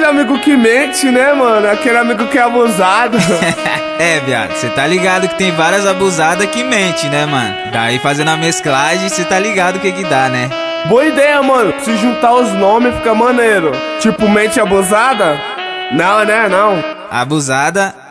aquele amigo que mente, né, mano? Aquele amigo que é abusado. É, viado, cê tá ligado que tem várias abusadas que mente, né, mano? Daí fazendo a mesclagem, cê tá ligado o que que dá, né? Boa ideia, mano. Se juntar os nomes fica maneiro. Tipo, mente abusada? Não, né? Não. Abusada